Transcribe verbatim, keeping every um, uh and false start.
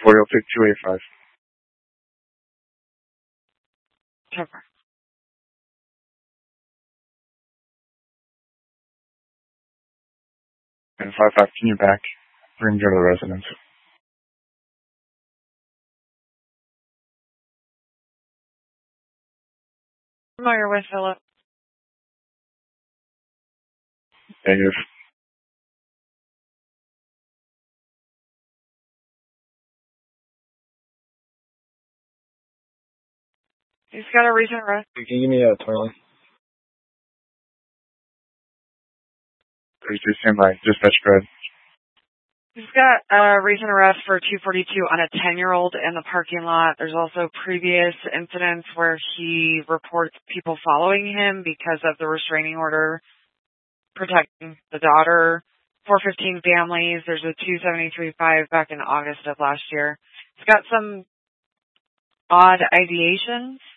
four, you'll take two eighty-five. Cover. And five five, can you back? We're going to go to the residence. Familiar with Philip. Negative. He's got a recent arrest. Can you give me a twenty-one? thirty-two, stand by. Dispatch, go ahead. He's got a recent arrest for two forty-two on a ten-year-old in the parking lot. There's also previous incidents where he reports people following him because of the restraining order protecting the daughter. four fifteen families. There's a two seventy-three five back in August of last year. It's got some odd ideations.